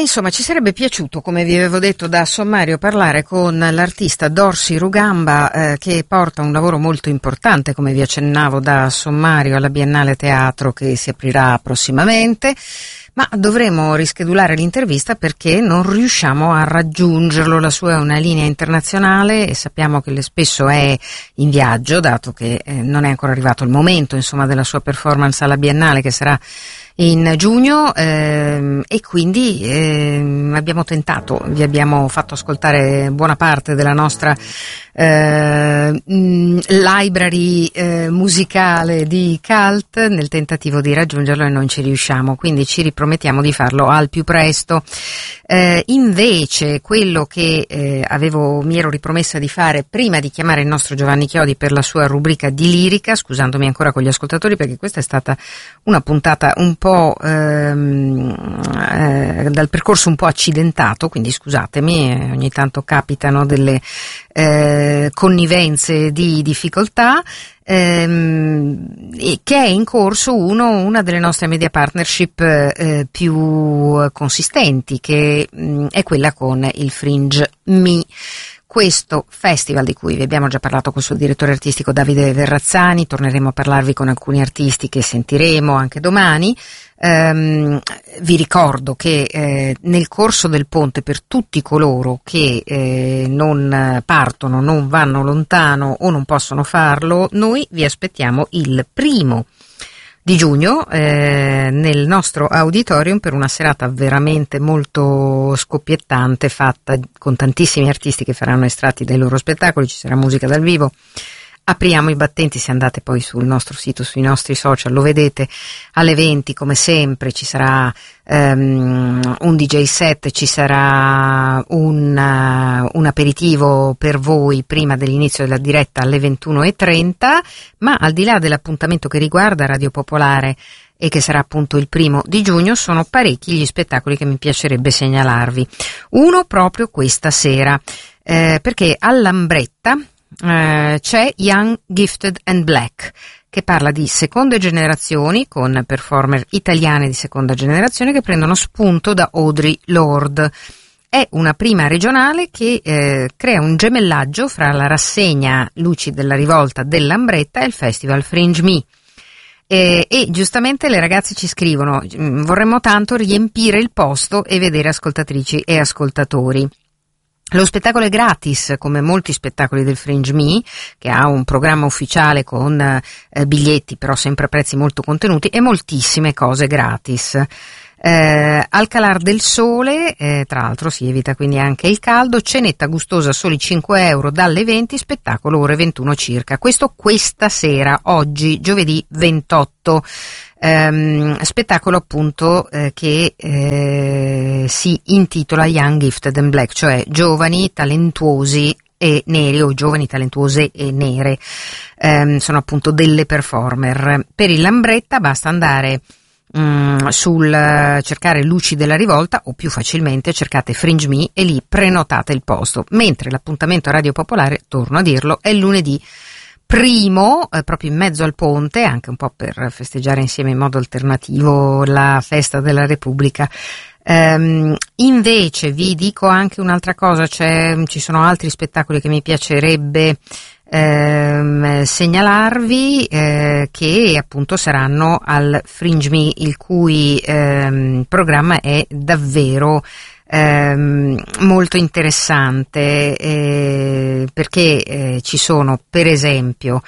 Insomma, ci sarebbe piaciuto, come vi avevo detto da sommario, parlare con l'artista Dorsi Rugamba, che porta un lavoro molto importante, come vi accennavo da sommario, alla Biennale Teatro che si aprirà prossimamente, ma dovremo rischedulare l'intervista perché non riusciamo a raggiungerlo. La sua è una linea internazionale e sappiamo che spesso è in viaggio, dato che non è ancora arrivato il momento, insomma, della sua performance alla Biennale, che sarà in giugno, e quindi abbiamo tentato, vi abbiamo fatto ascoltare buona parte della nostra library musicale di Cult nel tentativo di raggiungerlo e non ci riusciamo, quindi ci ripromettiamo di farlo al più presto. Invece quello che mi ero ripromessa di fare prima di chiamare il nostro Giovanni Chiodi per la sua rubrica di lirica, scusandomi ancora con gli ascoltatori perché questa è stata una puntata un po' dal percorso un po' accidentato, quindi scusatemi, ogni tanto capitano delle connivenze di difficoltà, e che è in corso una delle nostre media partnership più consistenti, che è quella con il Fringe Me. Questo festival di cui vi abbiamo già parlato col suo direttore artistico Davide Verrazzani, torneremo a parlarvi con alcuni artisti che sentiremo anche domani. Vi ricordo che nel corso del ponte, per tutti coloro che non partono, non vanno lontano o non possono farlo, noi vi aspettiamo il 1° di giugno nel nostro auditorium per una serata veramente molto scoppiettante, fatta con tantissimi artisti che faranno estratti dai loro spettacoli. Ci sarà musica dal vivo. Apriamo i battenti, se andate poi sul nostro sito, sui nostri social, lo vedete. Alle 20, come sempre, ci sarà un DJ set, ci sarà un aperitivo per voi prima dell'inizio della diretta alle 21:30, ma al di là dell'appuntamento che riguarda Radio Popolare e che sarà appunto il 1° di giugno, sono parecchi gli spettacoli che mi piacerebbe segnalarvi. Uno proprio questa sera, perché all'Ambretta c'è Young, Gifted and Black, che parla di seconde generazioni con performer italiane di seconda generazione che prendono spunto da Audre Lorde. È una prima regionale che crea un gemellaggio fra la rassegna Luci della Rivolta dell'Ambretta e il festival Fringe Me. E giustamente le ragazze ci scrivono: vorremmo tanto riempire il posto e vedere ascoltatrici e ascoltatori. Lo spettacolo è gratis, come molti spettacoli del Fringe Me, che ha un programma ufficiale con biglietti, però sempre a prezzi molto contenuti, e moltissime cose gratis. Al calar del sole, tra l'altro si evita quindi anche il caldo, cenetta gustosa soli 5 euro dalle 20, spettacolo ore 21 circa. Questo questa sera, oggi, giovedì 28. Spettacolo appunto che si intitola Young, Gifted and Black, cioè giovani, talentuosi e neri, o giovani, talentuose e nere. Sono appunto delle performer. Per il Lambretta basta andare cercare Luci della Rivolta, o più facilmente cercate Fringe Me e lì prenotate il posto, mentre l'appuntamento a Radio Popolare, torno a dirlo, è il lunedì 1, proprio in mezzo al ponte, anche un po' per festeggiare insieme in modo alternativo la festa della Repubblica. Invece vi dico anche un'altra cosa, ci sono altri spettacoli che mi piacerebbe segnalarvi, che appunto saranno al Fringe Me, il cui programma è davvero molto interessante, perché ci sono per esempio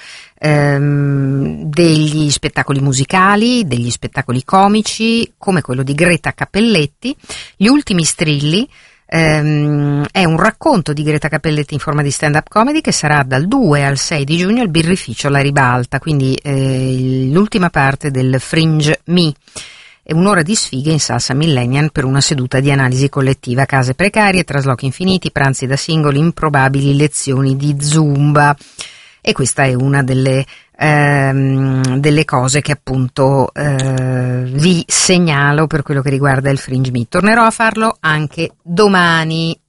degli spettacoli musicali, degli spettacoli comici come quello di Greta Cappelletti, Gli ultimi strilli. È un racconto di Greta Cappelletti in forma di stand-up comedy che sarà dal 2 al 6 di giugno al Birrificio La Ribalta, quindi l'ultima parte del Fringe Me. È un'ora di sfighe in salsa millennial per una seduta di analisi collettiva, case precarie, traslochi infiniti, pranzi da singoli, improbabili lezioni di Zumba. E questa è una delle cose che appunto vi segnalo per quello che riguarda il Fringe Me. Tornerò a farlo anche domani.